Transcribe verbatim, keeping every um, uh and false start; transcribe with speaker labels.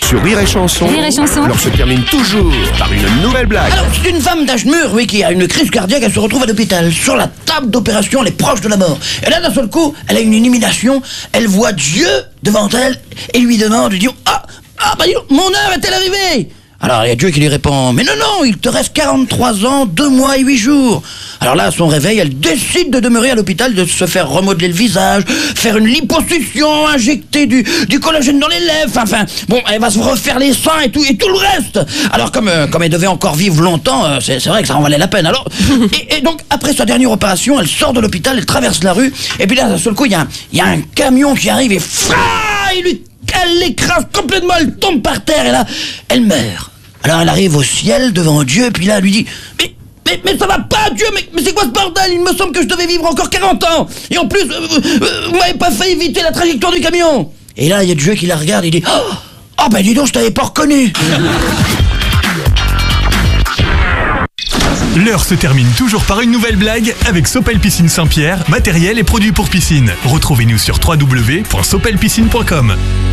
Speaker 1: Sur Rire et Chanson,
Speaker 2: Rire et Chanson.
Speaker 1: l'heure se termine toujours par une nouvelle blague.
Speaker 3: Alors, c'est une femme d'âge mûr, oui, qui a une crise cardiaque, elle se retrouve à l'hôpital. Sur la table d'opération, elle est proche de la mort. Et là, d'un seul coup, elle a une illumination, elle voit Dieu devant elle, et lui demande, lui dit, ah, ah, bah dis donc, mon heure est-elle arrivée? Alors, il y a Dieu qui lui répond, mais non, non, il te reste quarante-trois ans, deux mois et huit jours. Alors là, à son réveil, elle décide de demeurer à l'hôpital, de se faire remodeler le visage, faire une liposuction, injecter du, du collagène dans les lèvres, enfin, bon, elle va se refaire les seins et tout, et tout le reste. Alors, comme, euh, comme elle devait encore vivre longtemps, euh, c'est, c'est vrai que ça en valait la peine. Alors, et, et donc, après sa dernière opération, elle sort de l'hôpital, elle traverse la rue, et puis là, d'un seul coup, il y a, il y a un camion qui arrive et fra, il lui elle l'écrase complètement, elle tombe par terre, et là, elle meurt. Alors elle arrive au ciel devant Dieu, et puis là elle lui dit, mais, mais, mais ça va pas Dieu, mais, mais c'est quoi ce bordel? Il me semble que je devais vivre encore quarante ans, et en plus, euh, euh, vous m'avez pas fait éviter la trajectoire du camion. Et là il y a Dieu qui la regarde, et dit, oh, oh ben dis donc, je t'avais pas reconnu.
Speaker 4: L'heure se termine toujours par une nouvelle blague avec Sopel Piscine Saint-Pierre, matériel et produits pour piscine. Retrouvez-nous sur w w w point sopel piscine point com.